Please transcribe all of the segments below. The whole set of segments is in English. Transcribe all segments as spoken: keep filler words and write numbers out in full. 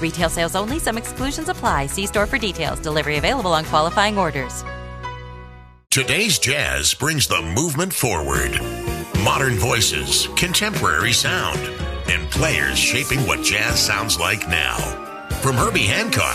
Retail sales only. Some exclusions apply. See store for details. Delivery available on qualifying orders. Today's jazz brings the movement forward. Modern voices, contemporary sound, and players shaping what jazz sounds like now. From Herbie Hancock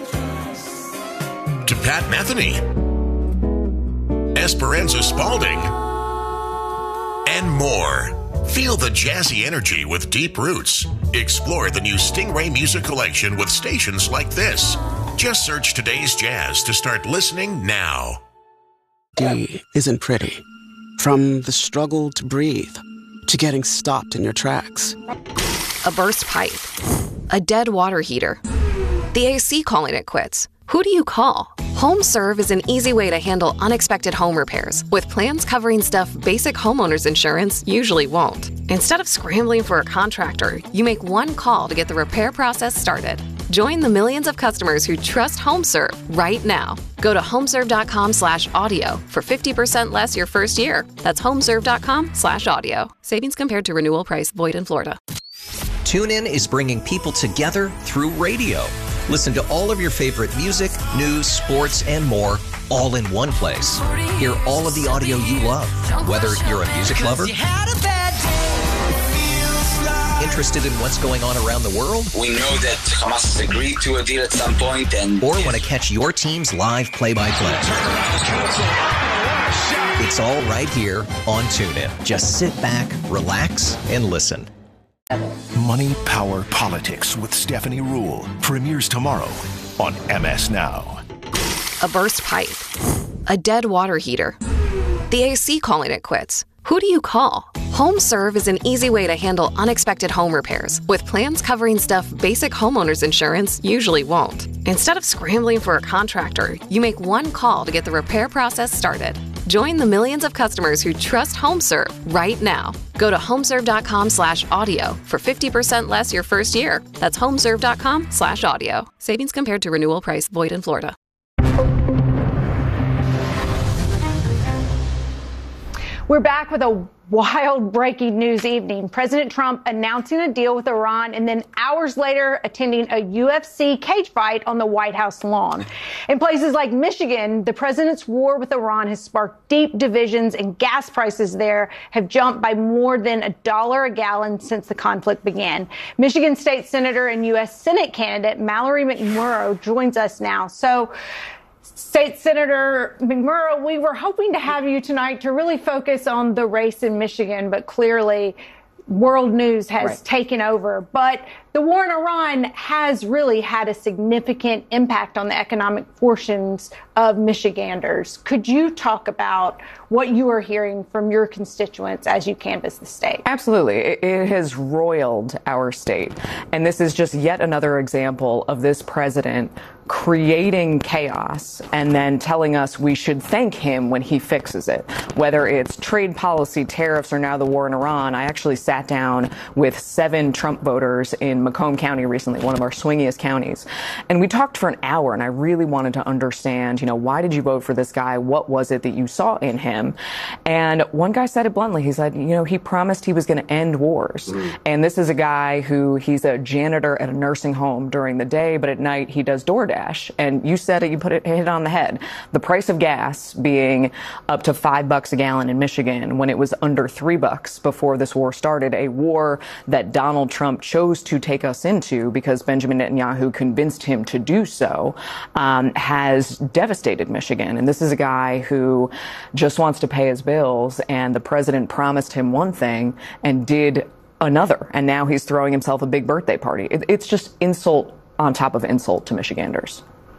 to Pat Metheny, Esperanza Spalding, and more. Feel the jazzy energy with deep roots. Explore the new Stingray Music Collection with stations like this. Just search Today's Jazz to start listening now. D isn't pretty. From the struggle to breathe, to getting stopped in your tracks. A burst pipe. A dead water heater. The A C calling it quits. Who do you call? HomeServe is an easy way to handle unexpected home repairs with plans covering stuff basic homeowners insurance usually won't. Instead of scrambling for a contractor, you make one call to get the repair process started. Join the millions of customers who trust HomeServe right now. Go to homeserve.com slash audio for fifty percent less your first year. That's homeserve.com slash audio. Savings compared to renewal price void in Florida. TuneIn is bringing people together through radio. Listen to all of your favorite music, news, sports, and more all in one place. Hear all of the audio you love, whether you're a music lover, interested in what's going on around the world, we know that Hamas has agreed to a deal at some point, and or want to catch your team's live play-by-play. It's all right here on TuneIn. Just sit back, relax, and listen. Money, Power, Politics with Stephanie Ruhle premieres tomorrow on M S Now. A burst pipe. A dead water heater. The A C calling it quits. Who do you call? HomeServe is an easy way to handle unexpected home repairs with plans covering stuff basic homeowners insurance usually won't. Instead of scrambling for a contractor, you make one call to get the repair process started. Join the millions of customers who trust HomeServe right now. Go to homeserve.com slash audio for fifty percent less your first year. That's homeserve.com slash audio. Savings compared to renewal price void in Florida. We're back with a wild breaking news evening. President Trump announcing a deal with Iran and then hours later attending a U F C cage fight on the White House lawn. In places like Michigan, the president's war with Iran has sparked deep divisions and gas prices there have jumped by more than a dollar a gallon since the conflict began. Michigan State Senator and U S Senate candidate Mallory McMurrow joins us now. So, State Senator McMurrow, we were hoping to have you tonight to really focus on the race in Michigan, but clearly world news has right. taken over. But the war in Iran has really had a significant impact on the economic fortunes of Michiganders. Could you talk about what you are hearing from your constituents as you canvass the state? Absolutely. It has roiled our state. And this is just yet another example of this president creating chaos and then telling us we should thank him when he fixes it. Whether it's trade policy, tariffs, or now the war in Iran, I actually sat down with seven Trump voters in Macomb County recently, one of our swingiest counties. And we talked for an hour, and I really wanted to understand, you know, why did you vote for this guy? What was it that you saw in him? And one guy said it bluntly. He said, you know, he promised he was going to end wars. Mm. And this is a guy who, he's a janitor at a nursing home during the day, but at night he does DoorDash. And you said it, you put it, hit it on the head. The price of gas being up to five bucks a gallon in Michigan when it was under three bucks before this war started, a war that Donald Trump chose to take us into because Benjamin Netanyahu convinced him to do so, um, has devastated Michigan. And this is a guy who just wants to pay his bills, and the president promised him one thing and did another. And now he's throwing himself a big birthday party. It, it's just insult on top of insult to Michiganders.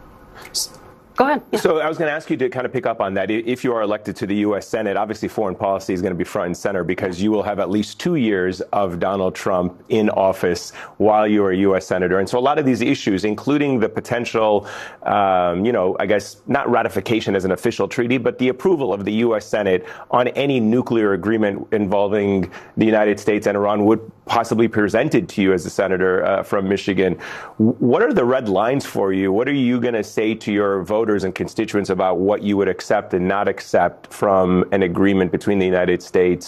Go ahead. Yeah. So I was going to ask you to kind of pick up on that. If you are elected to the U S Senate, obviously foreign policy is going to be front and center because you will have at least two years of Donald Trump in office while you are a U S Senator. And so a lot of these issues, including the potential, um, you know, I guess not ratification as an official treaty, but the approval of the U S Senate on any nuclear agreement involving the United States and Iran would possibly be presented to you as a senator uh, from Michigan. What are the red lines for you? What are you going to say to your voters and constituents about what you would accept and not accept from an agreement between the United States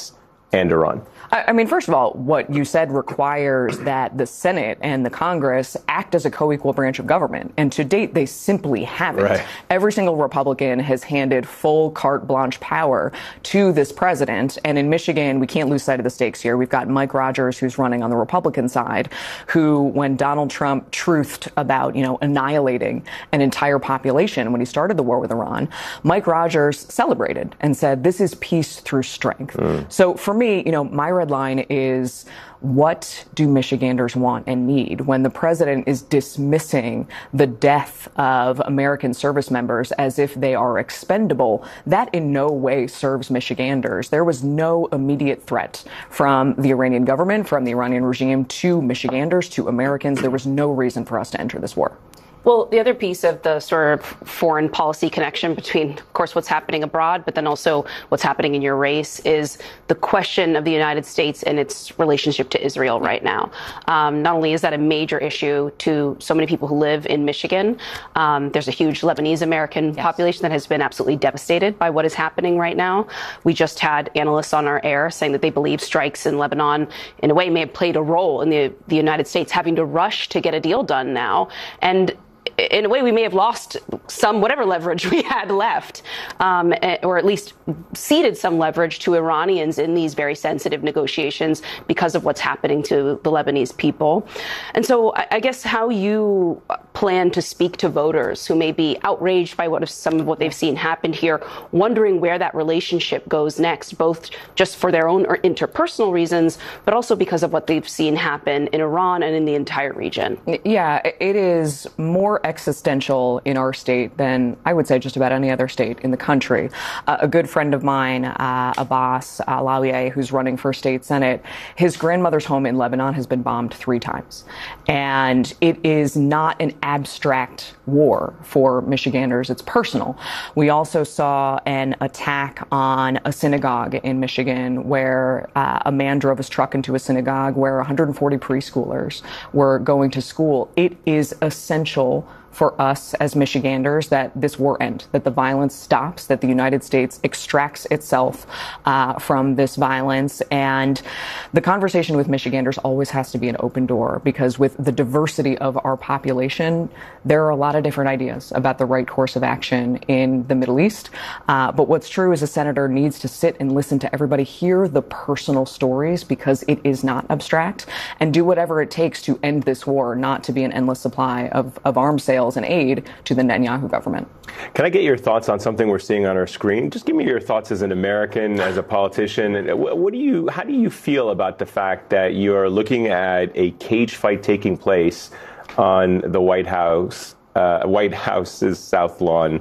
and Iran? I mean, first of all, what you said requires that the Senate and the Congress act as a co-equal branch of government. And to date, they simply haven't. Right. Every single Republican has handed full carte blanche power to this president. And in Michigan, we can't lose sight of the stakes here. We've got Mike Rogers, who's running on the Republican side, who, when Donald Trump truthed about, you know, annihilating an entire population when he started the war with Iran, Mike Rogers celebrated and said, this is peace through strength. Mm. So for me, you know, my red line is, what do Michiganders want and need when the president is dismissing the death of American service members as if they are expendable? That in no way serves Michiganders. There was no immediate threat from the Iranian government, from the Iranian regime to Michiganders, to Americans. There was no reason for us to enter this war. Well, the other piece of the sort of foreign policy connection between, of course, what's happening abroad, but then also what's happening in your race is the question of the United States and its relationship to Israel right now. Um, not only is that a major issue to so many people who live in Michigan, um, there's a huge Lebanese American yes. population that has been absolutely devastated by what is happening right now. We just had analysts on our air saying that they believe strikes in Lebanon, in a way, may have played a role in the, the United States having to rush to get a deal done now. And in a way, we may have lost some, whatever leverage we had left, um, or at least ceded some leverage to Iranians in these very sensitive negotiations because of what's happening to the Lebanese people. And so I guess how you plan to speak to voters who may be outraged by what some of what they've seen happen here, wondering where that relationship goes next, both just for their own or interpersonal reasons, but also because of what they've seen happen in Iran and in the entire region. Yeah, it is more existential in our state than I would say just about any other state in the country. Uh, a good friend of mine, uh, Abbas Alawieh, who's running for state senate, his grandmother's home in Lebanon has been bombed three times. And it is not an abstract war for Michiganders. It's personal. We also saw an attack on a synagogue in Michigan where uh, a man drove his truck into a synagogue where one hundred forty preschoolers were going to school. It is essential for us as Michiganders that this war end, that the violence stops, that the United States extracts itself uh, from this violence. And the conversation with Michiganders always has to be an open door, because with the diversity of our population, there are a lot of different ideas about the right course of action in the Middle East. Uh, but what's true is a senator needs to sit and listen to everybody, hear the personal stories, because it is not abstract, and do whatever it takes to end this war, not to be an endless supply of, of arms sales and aid to the Netanyahu government. Can I get your thoughts on something we're seeing on our screen? Just give me your thoughts as an American, as a politician. What do you, how do you feel about the fact that you're looking at a cage fight taking place on the White House, uh, White House's South Lawn,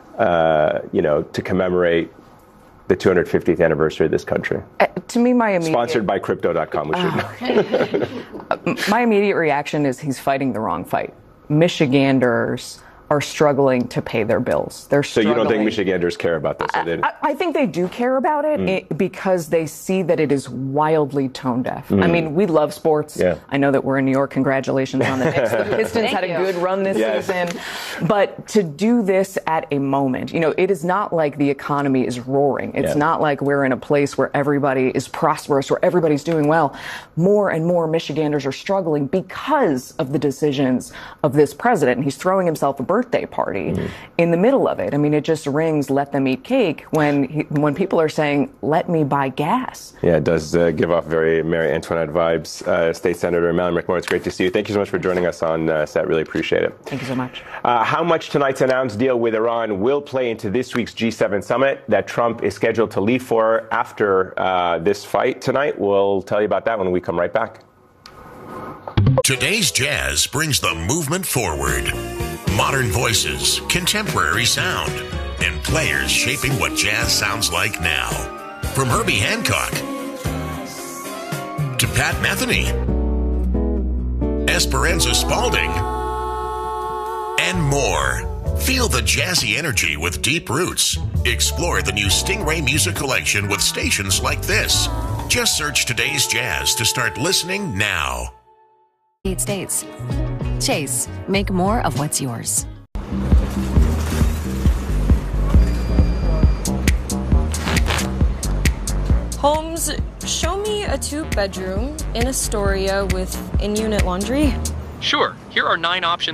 uh, you know, to commemorate the two hundred fiftieth anniversary of this country? Uh, to me, my immediate... Sponsored by Crypto dot com, we should know. My immediate reaction is he's fighting the wrong fight. Michiganders are struggling to pay their bills. They're so you don't think Michiganders care about this? I, I, I think they do care about it, mm. it because they see that it is wildly tone deaf. Mm. I mean, we love sports. Yeah. I know that we're in New York. Congratulations on the Knicks. The Pistons had you. a good run this yes. season. But to do this at a moment, you know, it is not like the economy is roaring. It's yeah. not like we're in a place where everybody is prosperous, where everybody's doing well. More and more Michiganders are struggling because of the decisions of this president. And he's throwing himself a birthday party mm. in the middle of it. I mean, it just rings "let them eat cake" when he, when people are saying, "Let me buy gas." Yeah, it does uh, give off very Marie Antoinette vibes. Uh, State Senator Madeleine McMorran, it's great to see you. Thank you so much for joining us on uh, set. Really appreciate it. Thank you so much. Uh, how much tonight's announced deal with Iran will play into this week's G seven summit that Trump is scheduled to leave for after uh, this fight tonight? We'll tell you about that when we come right back. Today's Jazz brings the movement forward. Modern voices, contemporary sound, and players shaping what jazz sounds like now. From Herbie Hancock to Pat Metheny, Esperanza Spalding, and more. Feel the jazzy energy with Deep Roots. Explore the new Stingray music collection with stations like this. Just search Today's Jazz to start listening now. States. Chase, make more of what's yours. Homes show me a two-bedroom in Astoria with in-unit laundry. Sure. Here are nine options